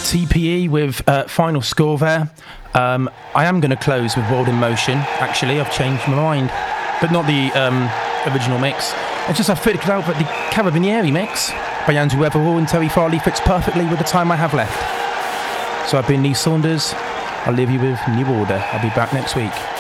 TPE with Final Score there. I am going to close with World in Motion. Actually, I've changed my mind, but not the original mix. It's just I figured out that the Carabinieri mix by Andrew Everall and Terry Farley fits perfectly with the time I have left. So I've been Lee Saunders. I'll leave you with New Order. I'll be back next week.